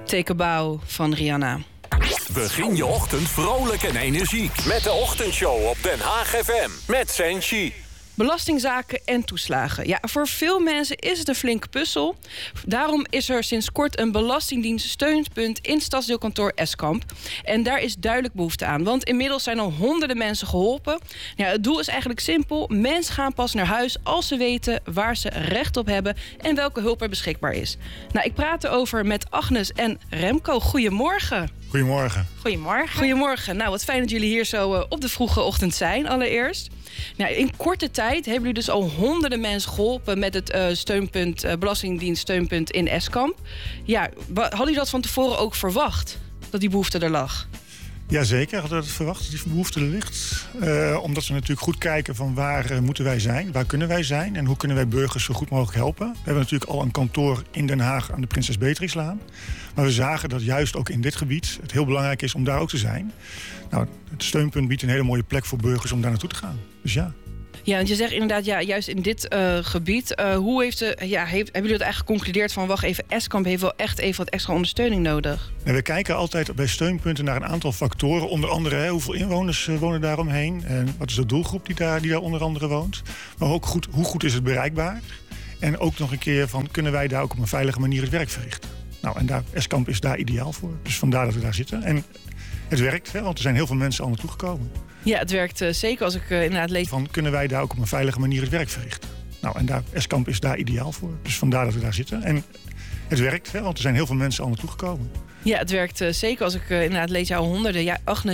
Take a Bow van Rihanna. Begin je ochtend vrolijk en energiek met de ochtendshow op Den Haag FM met Senshi. Belastingzaken en toeslagen. Ja, voor veel mensen is het een flinke puzzel. Daarom is er sinds kort een belastingdienst steunpunt in stadsdeelkantoor Eskamp. En daar is duidelijk behoefte aan. Want inmiddels zijn al honderden mensen geholpen. Ja, het doel is eigenlijk simpel. Mensen gaan pas naar huis als ze weten waar ze recht op hebben en welke hulp er beschikbaar is. Nou, ik praat erover met Agnes en Remco. Goedemorgen. Goedemorgen. Goedemorgen. Nou, wat fijn dat jullie hier zo op de vroege ochtend zijn, allereerst. Nou, in korte tijd hebben jullie dus al honderden mensen geholpen met het Belastingdienst steunpunt in Eskamp. Ja, hadden jullie dat van tevoren ook verwacht, dat die behoefte er lag? Jazeker, hadden we het verwacht dat die behoefte er ligt. Omdat we natuurlijk goed kijken van waar moeten wij zijn, waar kunnen wij zijn en hoe kunnen wij burgers zo goed mogelijk helpen. We hebben natuurlijk al een kantoor in Den Haag aan de Prinses Beatrixlaan. Maar we zagen dat juist ook in dit gebied het heel belangrijk is om daar ook te zijn. Nou, het steunpunt biedt een hele mooie plek voor burgers om daar naartoe te gaan. Dus ja. Ja, want je zegt inderdaad, ja, juist in dit gebied. Hoe hebben jullie het eigenlijk geconcludeerd van wacht even, Eskamp heeft wel echt even wat extra ondersteuning nodig? En we kijken altijd bij steunpunten naar een aantal factoren. Onder andere hoeveel inwoners wonen daaromheen. En wat is de doelgroep die daar onder andere woont. Maar ook hoe goed is het bereikbaar. En ook nog een keer van kunnen wij daar ook op een veilige manier het werk verrichten. Nou, en Eskamp is daar ideaal voor. Dus vandaar dat we daar zitten. En het werkt, want er zijn heel veel mensen al naartoe gekomen. Ja, het werkt zeker als ik inderdaad lees. Van kunnen wij daar ook op een veilige manier het werk verrichten. Nou, en Eskamp is daar ideaal voor. Dus vandaar dat we daar zitten. En het werkt, want er zijn heel veel mensen al naartoe gekomen. Ja, het werkt zeker als ik inderdaad lees jouw honderden. Ja, Agnes.